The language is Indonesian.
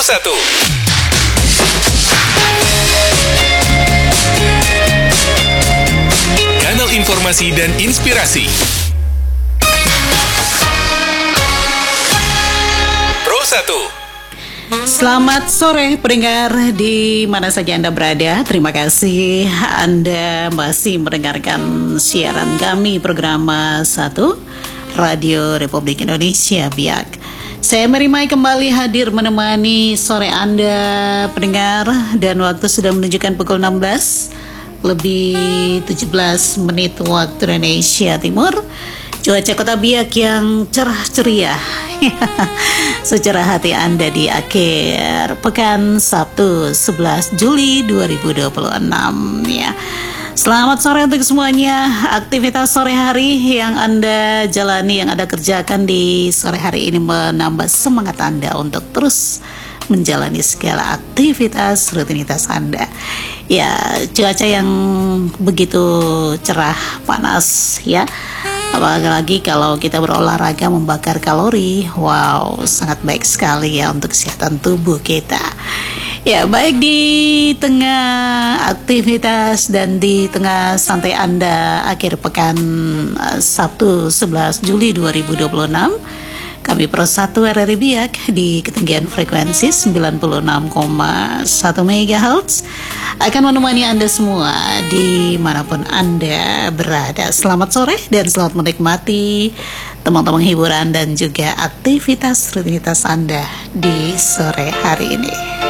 1. Kanal informasi dan inspirasi. Pro 1. Selamat sore pendengar di mana saja Anda berada. Terima kasih Anda masih mendengarkan siaran kami program 1 Radio Republik Indonesia BIAK. Saya Merimai kembali hadir menemani sore Anda pendengar, dan waktu sudah menunjukkan pukul 16 lebih 17 menit waktu Indonesia Timur. Cuaca kota Biak yang cerah ceria secerah hati Anda di akhir pekan Sabtu 11 Juli 2026 ya. Selamat sore untuk semuanya. Aktivitas sore hari yang Anda jalani, yang Anda kerjakan di sore hari ini menambah semangat Anda untuk terus menjalani segala aktivitas rutinitas Anda. Ya, cuaca yang begitu cerah, panas ya. Apalagi kalau kita berolahraga membakar kalori, wow, sangat baik sekali ya untuk kesehatan tubuh kita. Ya, baik di tengah aktivitas dan di tengah santai Anda akhir pekan Sabtu 11 Juli 2026, kami Pro 1 RRI Biak di ketinggian frekuensi 96,1 MHz akan menemani Anda semua dimanapun Anda berada. Selamat sore dan selamat menikmati teman-teman hiburan dan juga aktivitas rutinitas Anda di sore hari ini.